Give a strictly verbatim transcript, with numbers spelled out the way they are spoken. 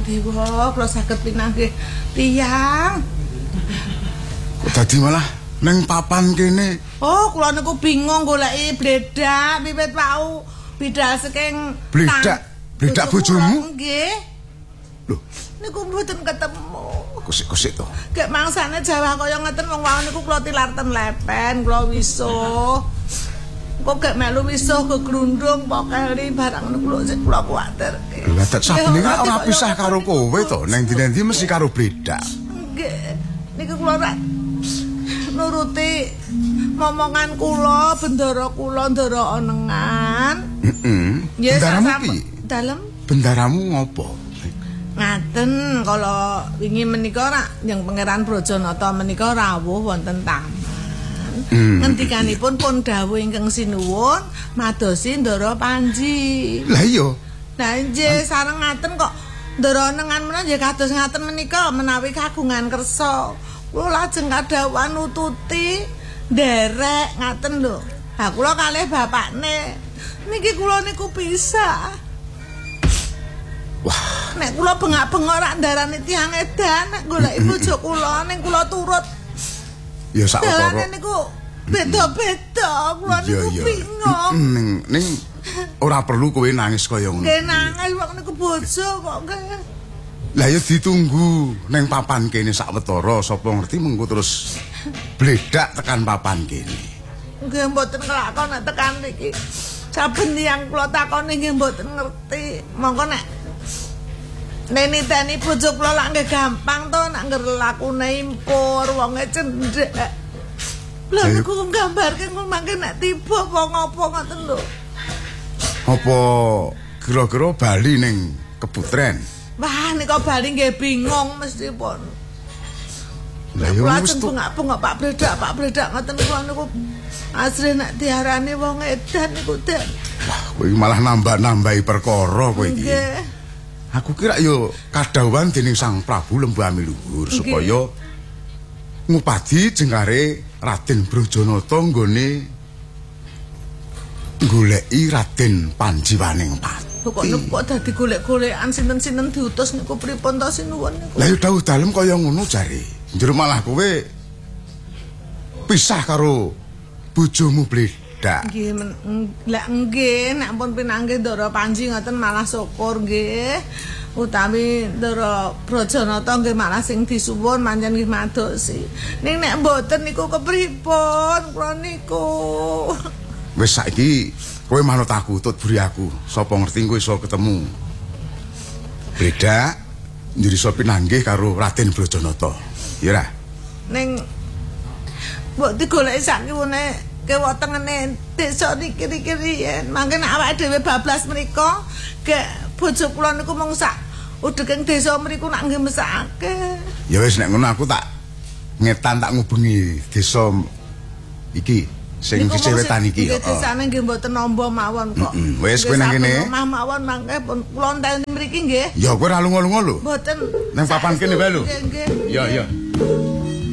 dewa kula saged pinanggih tiyang. Kok dadi malah neng papan kene. Oh, kula niku bingung goleki bledak wiwit wau bidal saking bledak. Bledak bojomu? Nggih. Lho, niku mboten ketemu. Kusik-kusik to. Gek mangsane Jawa kaya ngeten wong wau niku kula tilarten lepen, kula wisuh. Kok gak melu wisuh kegrundung pokeli barang niku lho sing kula kuwatirke. Lah tak sabene kan ora pisah karo kowe to, nang ndi-ndi mesti karo bledak. Nggih. Niku kula ora nuruti momongan kula, bendara kula ndara onengan. Heeh. Bendaramu piye? Dalem. Bendaramu ngopo? Ngaten kala wingi menika rak yang Pangeran Brojonata menika rawuh wonten taman. Hmm. Ngendikanipun pun dawuh ingkang sinuwun madosi Ndara Panji. Lah iya. Lah nggih sareng ngaten kok Ndara nengan menawa nggih kados ngaten menika menawi kagungan kersa. Kula lajeng kadhawuhan nututi nderek ngaten lho. Ha kula kalih bapakne niki kula niku pisah. Wah, nek kula bengak-bengok rak ndarani tiyang edan nek goleki bojo kula ning kula turut. Ya sakporo. Dalane niku beda-beda, kula niku bingung. Ning ning ora perlu kowe nangis kaya ngono. Nggih nangis wong niku bojo kok nggih. Lah ya ditunggu ning papan kene sawetara sapa ngerti mengko terus bledak tekan papan kene. Nggih mboten kelakon nek tekan niki. Saben tiyang kula takoni nggih mboten ngerti. Monggo nek neniteni bojo kula lak nggih gampang to nek ngger lakune impur wonge cendhek. Lha niku nggambarke mangke nek tiba wong apa ngoten lho. Apa kira-kira bali ning Keputren? Wah nika bali nggih bingung mestipun. Lah yo wis bengak-bengok Pak Bledak, Pak Bledak ngoten kula niku asli nek diarani wong edan niku Den. Wah, kowe malah nambah-nambahi perkara kowe iki. Nggih. Aku kira yo kadhawuhan dening Sang Prabu Lembami Luhur supaya ngupadi jengare Raden Brojonata nggone goleki Raden Panjiwaning Pati. Kok kok dadi golek-golekan sinten-sinten diutus niku pripun to sinuwun niku. Lah yo dawuh dalem kaya ngono jare. Njur malah kowe pisah karo bojomu Bledak. Nggih, lek nggih nek pun pinanggih Ndara Panji ngoten malah syukur nggih. Utawi Ndara Brojonata nggih malah sing disuwun pancen nggih madosi. Ning nek mboten niku kepripun kula niku. Wis saiki kowe manut aku, tut buri aku. Sapa ngerti kowe iso ketemu Bledak njur iso pinanggih karo Raden Brojonata. Ya ora? Ning mbok digoleki sakiwune kewa tengene desa niki-niki riyen. Mangke nek awake dhewe bablas mriku, gek bojo kula niku mung sak udheging desa mriku nak nggih mesake. Ya wis nek ngono aku tak ngetan tak ngubengi desa iki sing sisih wetan iki. Nggih desane nggih mboten namba mawon kok. Wis kowe nang kene. Omah mawon mangke pun kula enteni mriki nggih. Ya kowe ra lunga-lunga lho. Mboten. Nang papan kene wae lho. Nggih nggih. Ya ya.